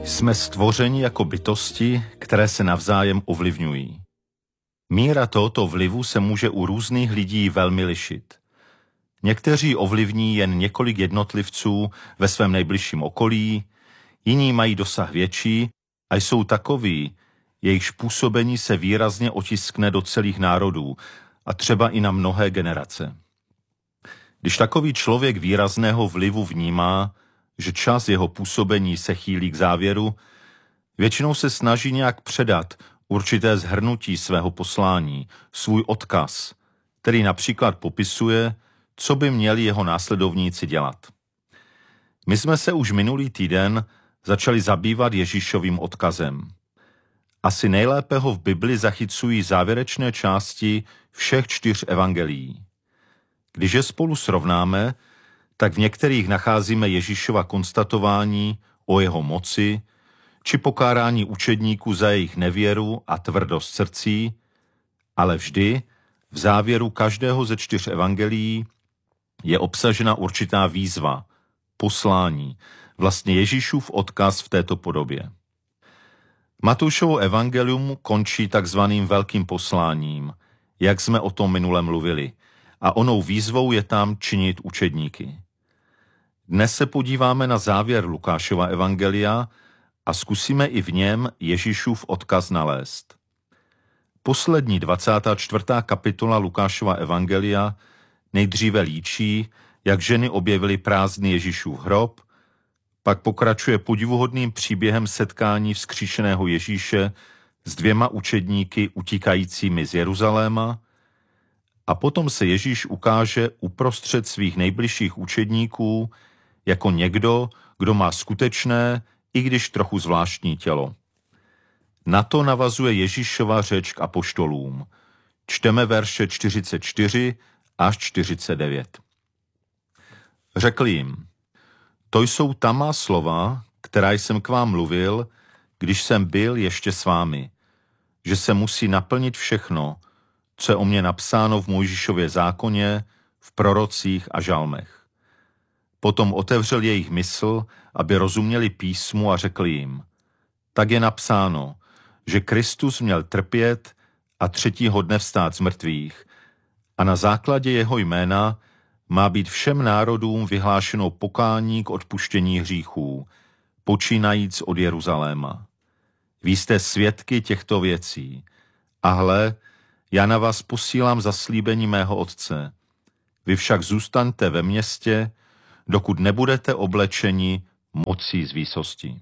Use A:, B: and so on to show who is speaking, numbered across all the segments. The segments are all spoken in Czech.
A: Jsme stvořeni jako bytosti, které se navzájem ovlivňují. Míra tohoto vlivu se může u různých lidí velmi lišit. Někteří ovlivní jen několik jednotlivců ve svém nejbližším okolí, jiní mají dosah větší a jsou takoví, jejichž působení se výrazně otiskne do celých národů a třeba i na mnohé generace. Když takový člověk výrazného vlivu vnímá, že čas jeho působení se chýlí k závěru, většinou se snaží nějak předat určité shrnutí svého poslání, svůj odkaz, který například popisuje, co by měli jeho následovníci dělat. My jsme se už minulý týden začali zabývat Ježíšovým odkazem. Asi nejlépe ho v Bibli zachycují závěrečné části všech 4 evangelií. Když je spolu srovnáme, tak v některých nacházíme Ježíšova konstatování o jeho moci, či pokárání učedníků za jejich nevěru a tvrdost srdcí, ale vždy v závěru každého ze 4 evangelií je obsažena určitá výzva, poslání, vlastně Ježíšův odkaz v této podobě. Matoušovo evangelium končí takzvaným velkým posláním, jak jsme o tom minule mluvili, a onou výzvou je tam činit učedníky. Dnes se podíváme na závěr Lukášova evangelia a zkusíme i v něm Ježíšův odkaz nalézt. Poslední 24. kapitola Lukášova evangelia nejdříve líčí, jak ženy objevily prázdný Ježíšův hrob, pak pokračuje podivuhodným příběhem setkání vzkříšeného Ježíše s 2 učedníky utíkajícími z Jeruzaléma a potom se Ježíš ukáže uprostřed svých nejbližších učedníků jako někdo, kdo má skutečné, i když trochu zvláštní tělo. Na to navazuje Ježíšova řeč k apoštolům. Čteme verše 44 až 49. Řekl jim: To jsou ta má slova, která jsem k vám mluvil, když jsem byl ještě s vámi, že se musí naplnit všechno, co je o mě napsáno v Mojžíšově zákoně, v prorocích a žalmech. Potom otevřel jejich mysl, aby rozuměli písmu, a řekl jim: Tak je napsáno, že Kristus měl trpět a 3. dne vstát z mrtvých a na základě jeho jména má být všem národům vyhlášeno pokání k odpuštění hříchů, počínajíc od Jeruzaléma. Vy jste svědky těchto věcí. A hle, já na vás posílám zaslíbení mého Otce. Vy však zůstaňte ve městě, dokud nebudete oblečeni mocí z výsosti.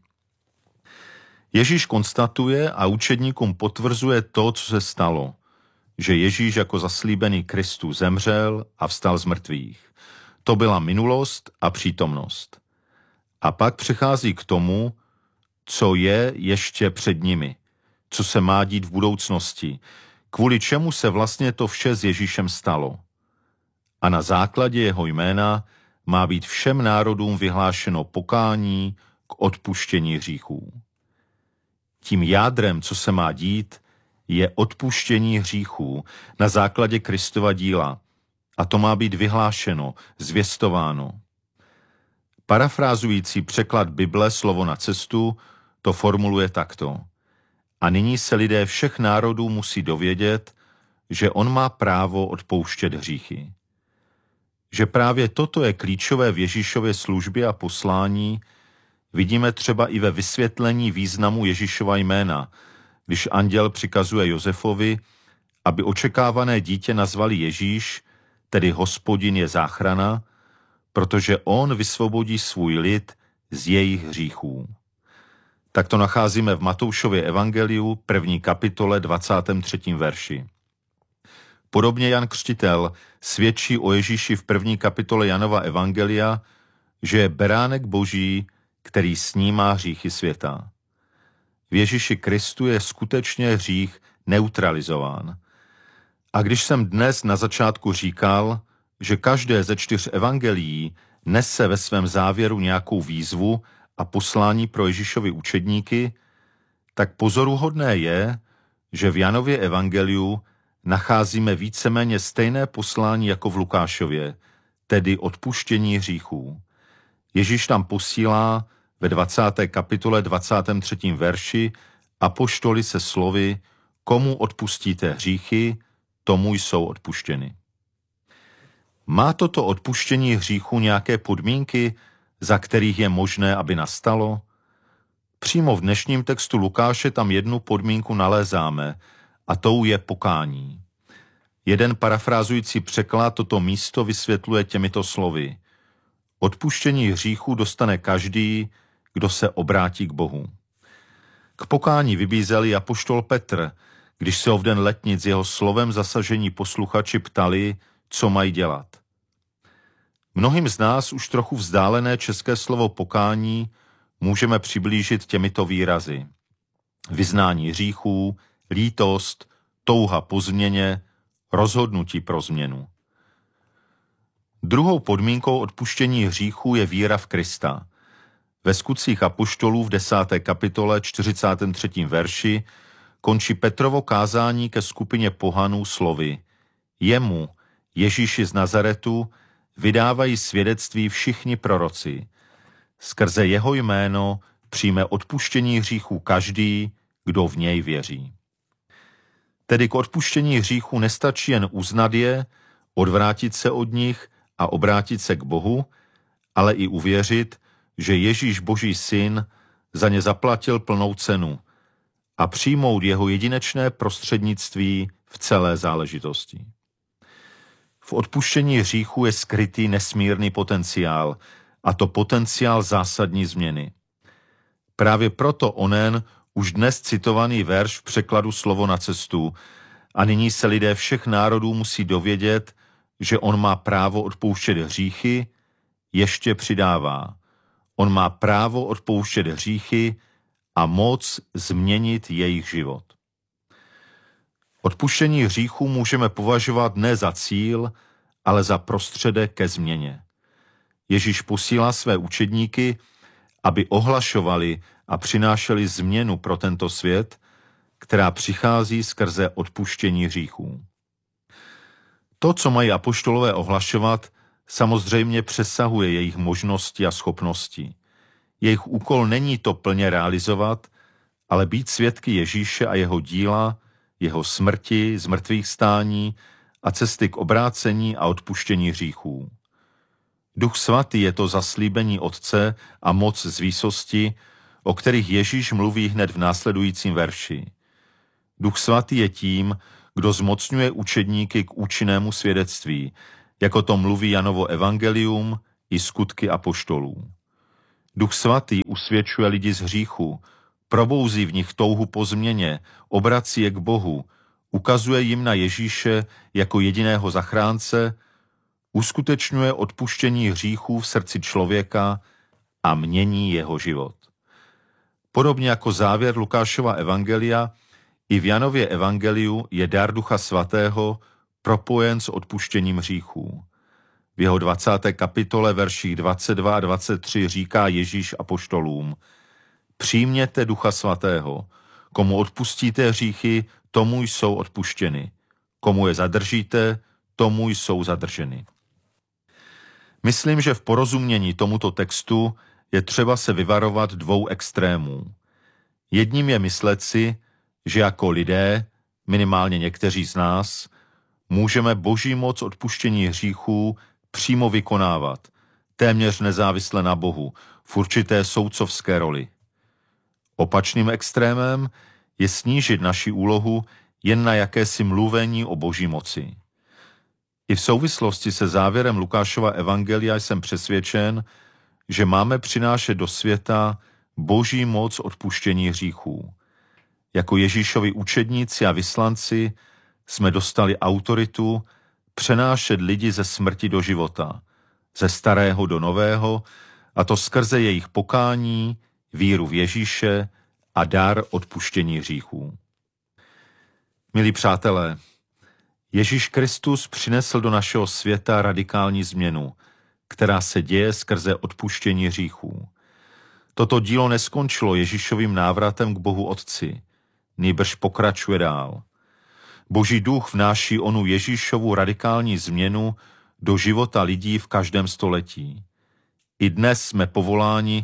A: Ježíš konstatuje a učedníkům potvrzuje to, co se stalo, že Ježíš jako zaslíbený Kristus zemřel a vstal z mrtvých. To byla minulost a přítomnost. A pak přechází k tomu, co je ještě před nimi, co se má dít v budoucnosti, kvůli čemu se vlastně to vše s Ježíšem stalo. A na základě jeho jména má být všem národům vyhlášeno pokání k odpuštění hříchů. Tím jádrem, co se má dít, je odpuštění hříchů na základě Kristova díla, a to má být vyhlášeno, zvěstováno. Parafrázující překlad Bible Slovo na cestu to formuluje takto: A nyní se lidé všech národů musí dovědět, že on má právo odpouštět hříchy. Že právě toto je klíčové v Ježíšově službě a poslání, vidíme třeba i ve vysvětlení významu Ježíšova jména, když anděl přikazuje Josefovi, aby očekávané dítě nazvali Ježíš, tedy Hospodin je záchrana, protože on vysvobodí svůj lid z jejich hříchů. Tak to nacházíme v Matoušově evangeliu, 1. kapitole, 23. verši. Podobně Jan Křtitel svědčí o Ježíši v 1. kapitole Janova evangelia, že je beránek Boží, který snímá hříchy světa. V Ježíši Kristu je skutečně hřích neutralizován. A když jsem dnes na začátku říkal, že každé ze 4 evangelií nese ve svém závěru nějakou výzvu a poslání pro Ježíšovi učedníky, tak pozoruhodné je, že v Janově evangeliu nacházíme víceméně stejné poslání jako v Lukášově, tedy odpuštění hříchů. Ježíš tam posílá ve 20. kapitole 23. verši apoštoli se slovy komu odpustíte hříchy, tomu jsou odpuštěny. Má toto odpuštění hříchu nějaké podmínky, za kterých je možné, aby nastalo? Přímo v dnešním textu Lukáše tam jednu podmínku nalézáme, a tou je pokání. Jeden parafrázující překlad toto místo vysvětluje těmito slovy. Odpuštění hříchu dostane každý, kdo se obrátí k Bohu. K pokání vybízel i apoštol Petr, když se ho v den letnic jeho slovem zasažení posluchači ptali, co mají dělat. Mnohým z nás už trochu vzdálené české slovo pokání můžeme přiblížit těmito výrazy. Vyznání hříchů, lítost, touha po změně, rozhodnutí pro změnu. Druhou podmínkou odpuštění hříchů je víra v Krista. Ve Skutcích apoštolů v 10. kapitole 43. verši končí Petrovo kázání ke skupině pohanů slovy. Jemu, Ježíši z Nazaretu, vydávají svědectví všichni proroci. Skrze jeho jméno přijme odpuštění hříchů každý, kdo v něj věří. Tedy k odpuštění hříchů nestačí jen uznat je, odvrátit se od nich a obrátit se k Bohu, ale i uvěřit, že Ježíš Boží syn za ně zaplatil plnou cenu a přijmout jeho jedinečné prostřednictví v celé záležitosti. V odpuštění hříchu je skrytý nesmírný potenciál, a to potenciál zásadní změny. Právě proto onen už dnes citovaný verš v překladu Slovo na cestu a nyní se lidé všech národů musí dovědět, že on má právo odpouštět hříchy, ještě přidává. On má právo odpouštět hříchy a moc změnit jejich život. Odpuštění hříchů můžeme považovat ne za cíl, ale za prostředek ke změně. Ježíš posílá své učedníky, aby ohlašovali a přinášeli změnu pro tento svět, která přichází skrze odpuštění hříchů. To, co mají apoštolové ohlašovat, samozřejmě přesahuje jejich možnosti a schopnosti. Jejich úkol není to plně realizovat, ale být svědky Ježíše a jeho díla, jeho smrti, zmrtvých stání a cesty k obrácení a odpuštění hříchů. Duch svatý je to zaslíbení Otce a moc z výsosti, o kterých Ježíš mluví hned v následujícím verši. Duch svatý je tím, kdo zmocňuje učedníky k účinnému svědectví, jako to mluví Janovo evangelium i skutky apoštolů. Duch svatý usvědčuje lidi z hříchu, probouzí v nich touhu po změně, obrací je k Bohu, ukazuje jim na Ježíše jako jediného zachránce, uskutečňuje odpuštění hříchů v srdci člověka a mění jeho život. Podobně jako závěr Lukášova evangelia, i v Janově evangeliu je dar Ducha svatého propojen s odpuštěním hříchů. V jeho 20. kapitole verších 22 a 23 říká Ježíš apoštolům: Přijměte Ducha svatého, komu odpustíte hříchy, tomu jsou odpuštěny. Komu je zadržíte, tomu jsou zadrženy. Myslím, že v porozumění tomuto textu je třeba se vyvarovat dvou extrémů. Jedním je myslet si, že jako lidé, minimálně někteří z nás, můžeme Boží moc odpuštění hříchů přímo vykonávat, téměř nezávisle na Bohu, v určité soudcovské roli. Opačným extrémem je snížit naši úlohu jen na jakési mluvení o Boží moci. I v souvislosti se závěrem Lukášova evangelia jsem přesvědčen, že máme přinášet do světa Boží moc odpuštění hříchů. Jako Ježíšovi učedníci a vyslanci jsme dostali autoritu přenášet lidi ze smrti do života, ze starého do nového, a to skrze jejich pokání, víru v Ježíše a dar odpuštění hříchů. Milí přátelé, Ježíš Kristus přinesl do našeho světa radikální změnu, která se děje skrze odpuštění hříchů. Toto dílo neskončilo Ježíšovým návratem k Bohu Otci, nýbrž pokračuje dál. Boží duch vnáší onu Ježíšovu radikální změnu do života lidí v každém století. I dnes jsme povoláni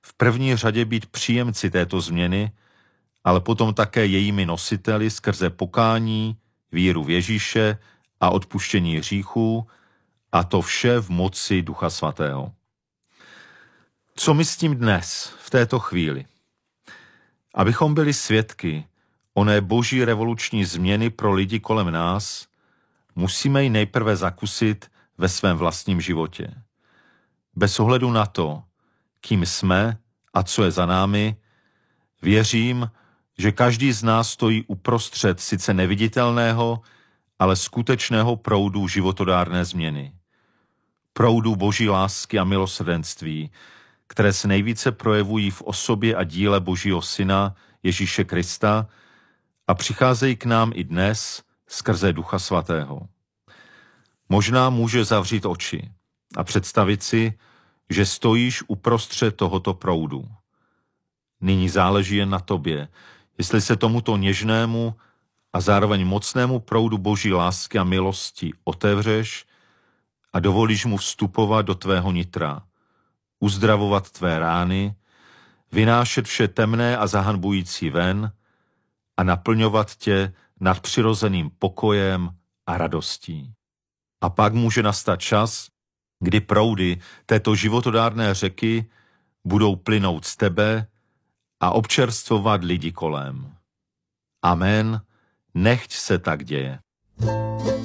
A: v první řadě být příjemci této změny, ale potom také jejími nositeli skrze pokání, víru v Ježíše a odpuštění hříchů, a to vše v moci Ducha Svatého. Co my s tím dnes, v této chvíli? Abychom byli svědky oné boží revoluční změny pro lidi kolem nás, musíme ji nejprve zakusit ve svém vlastním životě. Bez ohledu na to, kým jsme a co je za námi, věřím, že každý z nás stojí uprostřed sice neviditelného, ale skutečného proudu životodárné změny. Proudu boží lásky a milosrdenství, které se nejvíce projevují v osobě a díle Božího Syna Ježíše Krista a přicházejí k nám i dnes skrze Ducha Svatého. Možná může zavřít oči a představit si, že stojíš uprostřed tohoto proudu. Nyní záleží jen na tobě, jestli se tomuto něžnému a zároveň mocnému proudu Boží lásky a milosti otevřeš a dovolíš mu vstupovat do tvého nitra, uzdravovat tvé rány, vynášet vše temné a zahanbující ven a naplňovat tě nadpřirozeným pokojem a radostí. A pak může nastat čas, kdy proudy této životodárné řeky budou plynout z tebe a občerstvovat lidi kolem. Amen, nechť se tak děje.